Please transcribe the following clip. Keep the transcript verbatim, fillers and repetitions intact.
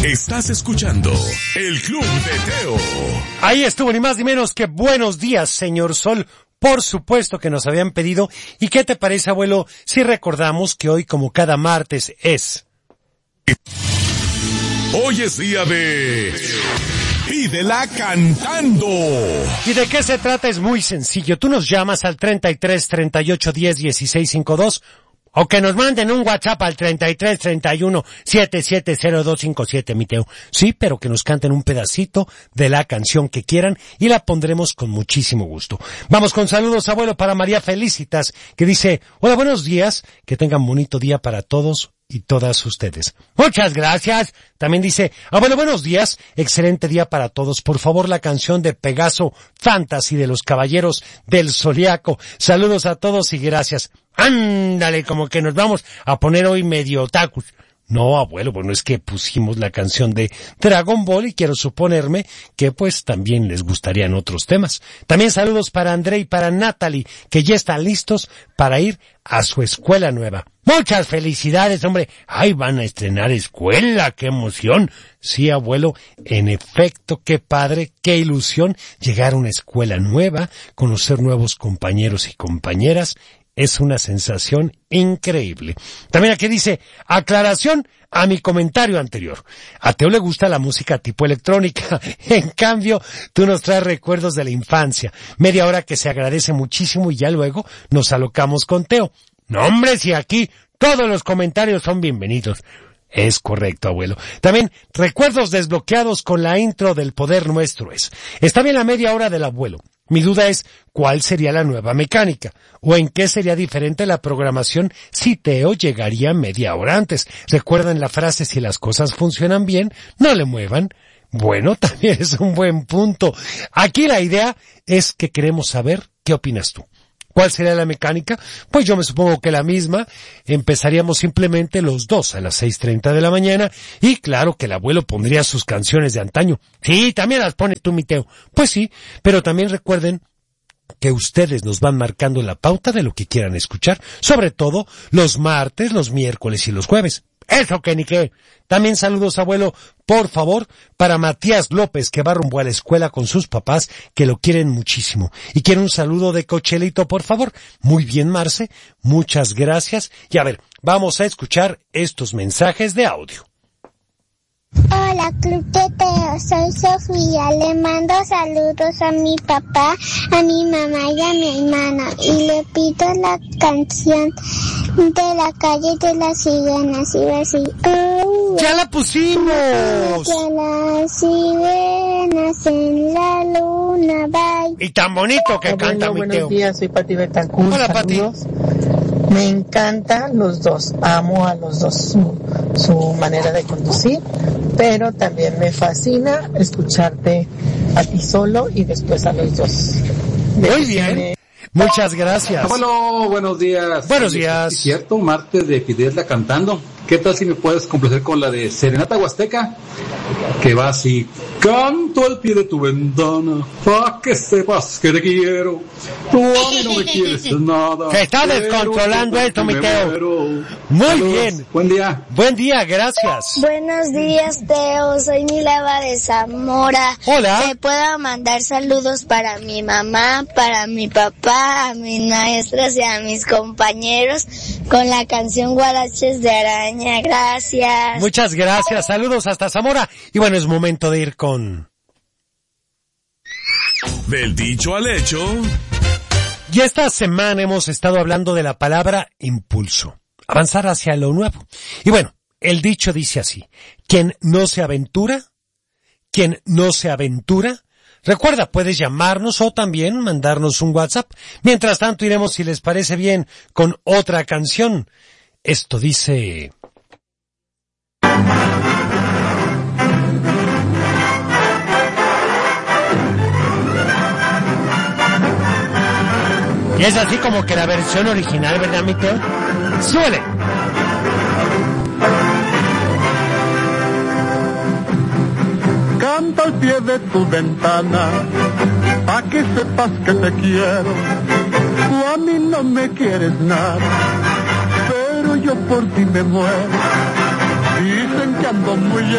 Estás escuchando El Club de Teo. Ahí estuvo ni más ni menos que Buenos Días, Señor Sol. Por supuesto que nos habían pedido. ¿Y qué te parece, abuelo, si recordamos que hoy, como cada martes, es... Hoy es día de... Pídela cantando. ¿Y de qué se trata? Es muy sencillo. Tú nos llamas al treinta y tres, treinta y ocho, diez, dieciséis, cincuenta y dos... O que nos manden un WhatsApp al treinta y tres, treinta y uno, setenta y siete cero dos cincuenta y siete, mi Teo. Sí, pero que nos canten un pedacito de la canción que quieran y la pondremos con muchísimo gusto. Vamos con saludos, abuelo, para María Felicitas, que dice, hola, buenos días, que tengan bonito día para todos y todas ustedes. Muchas gracias. También dice, abuelo, buenos días, excelente día para todos. Por favor, la canción de Pegaso Fantasy de los Caballeros del Zodiaco. Saludos a todos y gracias. Ándale, como que nos vamos a poner hoy medio otakus. No, abuelo, bueno, es que pusimos la canción de Dragon Ball y quiero suponerme que pues también les gustarían otros temas. También saludos para André y para Natalie, que ya están listos para ir a su escuela nueva. Muchas felicidades, hombre. Ay, van a estrenar escuela, qué emoción. Sí, abuelo, en efecto, qué padre, qué ilusión llegar a una escuela nueva, conocer nuevos compañeros y compañeras. Es una sensación increíble. También aquí dice, aclaración a mi comentario anterior. A Teo le gusta la música tipo electrónica. En cambio, tú nos traes recuerdos de la infancia. Media hora que se agradece muchísimo y ya luego nos alocamos con Teo. No, hombre, si aquí todos los comentarios son bienvenidos. Es correcto, abuelo. También, recuerdos desbloqueados con la intro del Poder Nuestro es. Está bien la media hora del abuelo. Mi duda es, ¿cuál sería la nueva mecánica? ¿O en qué sería diferente la programación si Teo llegaría media hora antes? ¿Recuerdan la frase, si las cosas funcionan bien, no le muevan? Bueno, también es un buen punto. Aquí la idea es que queremos saber qué opinas tú. ¿Cuál sería la mecánica? Pues yo me supongo que la misma. Empezaríamos simplemente los dos a las seis treinta de la mañana y claro que el abuelo pondría sus canciones de antaño. Sí, también las pones tú, mi Teo. Pues sí, pero también recuerden que ustedes nos van marcando la pauta de lo que quieran escuchar, sobre todo los martes, los miércoles y los jueves. Eso que ni qué. También saludos, abuelo, por favor, para Matías López, que va rumbo a la escuela con sus papás, que lo quieren muchísimo. Y quiere un saludo de Cochelito, por favor. Muy bien, Marce. Muchas gracias. Y a ver, vamos a escuchar estos mensajes de audio. Hola, Club de Teo, soy Sofía. Le mando saludos a mi papá, a mi mamá y a mi hermana. Y le pido la canción de la calle de las sirenas. Y va así. Oh, ¡ya la pusimos! Que las sirenas en la luna, bye. Y tan bonito que oh, canta, bueno, mi Teo. Buenos días, soy Pati Betancourt. Hola, Pati. Me encantan los dos, amo a los dos su, su manera de conducir, pero también me fascina escucharte a ti solo y después a los dos. Muy bien, muchas gracias. Bueno, buenos días. Buenos días. Es cierto, martes de Pídela cantando. ¿Qué tal si me puedes complacer con la de Serenata Huasteca? Que va así. Canto al pie de tu ventana, pa' que sepas que te quiero. Tú a mí no me quieres nada. Se está descontrolando esto, mi Teo. Muy Saludos. bien. Buen día. Buen día, gracias. Buenos días, Teo. Soy Milava de Zamora. Hola. Te puedo mandar saludos para mi mamá, para mi papá, a mis maestros y a mis compañeros con la canción Guaraches de Araña. Gracias. Muchas gracias. Saludos hasta Zamora. Y bueno, es momento de ir con... Del dicho al hecho. Y esta semana hemos estado hablando de la palabra impulso. Avanzar hacia lo nuevo. Y bueno, el dicho dice así. Quien no se aventura, quien no se aventura, recuerda, puedes llamarnos o también mandarnos un WhatsApp. Mientras tanto, iremos, si les parece bien, con otra canción. Esto dice... Y es así como que la versión original, ¿verdad, mi Teo? ¡Suele! Canta al pie de tu ventana, pa' que sepas que te quiero. Tú a mí no me quieres nada, pero yo por ti me muero. Dicen que ando muy